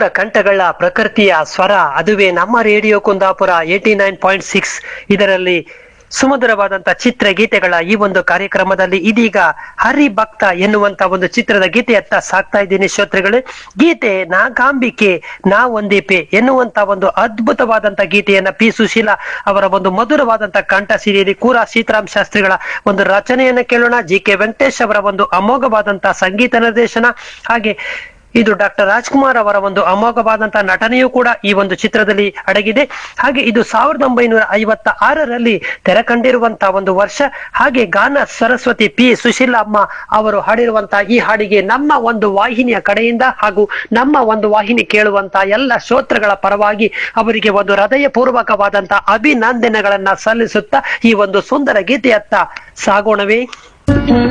ಚಂದ ಕಂಠಗಳ ಪ್ರಕೃತಿಯ ಸ್ವರ, ಅದುವೇ ನಮ್ಮ ರೇಡಿಯೋ ಕುಂದಾಪುರ 89.6. ಇದರಲ್ಲಿ ಸುಮಧುರವಾದಂತ ಚಿತ್ರಗೀತೆಗಳ ಈ ಒಂದು ಕಾರ್ಯಕ್ರಮದಲ್ಲಿ ಇದೀಗ ಹರಿಭಕ್ತ ಎನ್ನುವಂತ ಒಂದು ಚಿತ್ರದ ಗೀತೆಯತ್ತ ಸಾಕ್ತಾ ಇದ್ದೀನಿ ಶ್ರೋತೃಗಳೇ. ಗೀತೆ ನಾಗಾಂಬಿಕೆ ನಾ ಒಂದೀಪೆ ಎನ್ನುವಂತ ಒಂದು ಅದ್ಭುತವಾದಂತ ಗೀತೆಯನ್ನ ಪಿ ಸುಶೀಲಾ ಅವರ ಒಂದು ಮಧುರವಾದಂತ ಕಂಠ ಸಿರಿಯಲ್ಲಿ ಕೂರಾ ಸೀತಾರಾಮ್ ಶಾಸ್ತ್ರಿಗಳ ಒಂದು ರಚನೆಯನ್ನ ಕೇಳೋಣ. ಜಿ.ಕೆ. ವೆಂಕಟೇಶ್ ಅವರ ಒಂದು ಅಮೋಘವಾದಂತ ಸಂಗೀತ ನಿರ್ದೇಶನ, ಹಾಗೆ ಇದು ಡಾಕ್ಟರ್ ರಾಜ್ಕುಮಾರ್ ಅವರ ಒಂದು ಅಮೋಘವಾದಂತಹ ನಟನೆಯೂ ಕೂಡ ಈ ಒಂದು ಚಿತ್ರದಲ್ಲಿ ಅಡಗಿದೆ. ಹಾಗೆ ಇದು 1956ರಲ್ಲಿ ತೆರೆ ಕಂಡಿರುವಂತಹ ಒಂದು ವರ್ಷ. ಹಾಗೆ ಗಾನ ಸರಸ್ವತಿ ಪಿ ಸುಶೀಲಾ ಅಮ್ಮ ಅವರು ಹಾಡಿರುವಂತಹ ಈ ಹಾಡಿಗೆ ನಮ್ಮ ಒಂದು ವಾಹಿನಿಯ ಕಡೆಯಿಂದ ಹಾಗೂ ನಮ್ಮ ಒಂದು ವಾಹಿನಿ ಕೇಳುವಂತಹ ಎಲ್ಲ ಶ್ರೋತೃಗಳ ಪರವಾಗಿ ಅವರಿಗೆ ಒಂದು ಹೃದಯ ಪೂರ್ವಕವಾದಂತಹ ಅಭಿನಂದನೆಗಳನ್ನ ಸಲ್ಲಿಸುತ್ತಾ ಈ ಒಂದು ಸುಂದರ ಗೀತೆಯತ್ತ ಸಾಗೋಣವೇ.